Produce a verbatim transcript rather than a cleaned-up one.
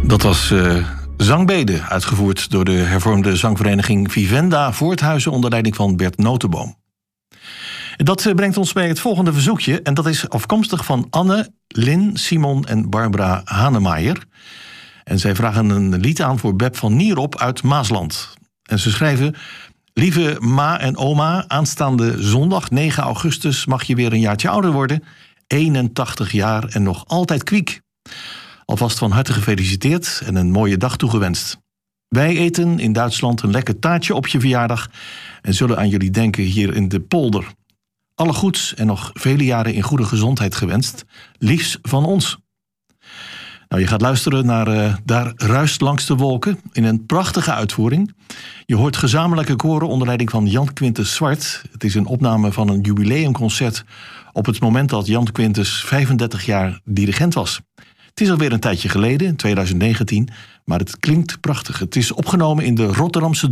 Dat was uh, Zangbede, uitgevoerd door de hervormde zangvereniging Vivenda Voorthuizen onder leiding van Bert Notenboom. Dat uh, brengt ons bij het volgende verzoekje en dat is afkomstig van Anne, Lin, Simon en Barbara Hanemaier. En zij vragen een lied aan voor Beb van Nierop uit Maasland. En ze schrijven: lieve ma en oma, aanstaande zondag negen augustus mag je weer een jaartje ouder worden. eenentachtig jaar en nog altijd kwiek. Alvast van harte gefeliciteerd en een mooie dag toegewenst. Wij eten in Duitsland een lekker taartje op je verjaardag en zullen aan jullie denken hier in de polder. Alle goeds en nog vele jaren in goede gezondheid gewenst. Liefs van ons. Nou, je gaat luisteren naar uh, Daar ruist langs de wolken in een prachtige uitvoering. Je hoort gezamenlijke koren onder leiding van Jan Quintus Zwart. Het is een opname van een jubileumconcert op het moment dat Jan Quintus vijfendertig jaar dirigent was. Het is alweer een tijdje geleden, in twintig negentien, maar het klinkt prachtig. Het is opgenomen in de Rotterdamse